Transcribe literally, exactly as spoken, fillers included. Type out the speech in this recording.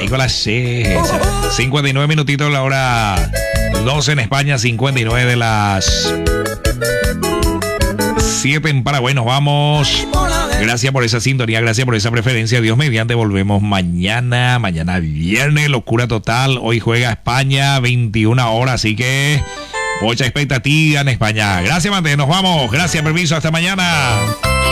Nicolás César. cincuenta y nueve minutitos la hora doce en España, cincuenta y nueve de las siete en Paraguay. Nos vamos. Gracias por esa sintonía, gracias por esa preferencia. Dios mediante, volvemos mañana. Mañana viernes, locura total. Hoy juega España, veintiuna horas, así que mucha expectativa en España. Gracias, Mate, nos vamos. Gracias, permiso, hasta mañana.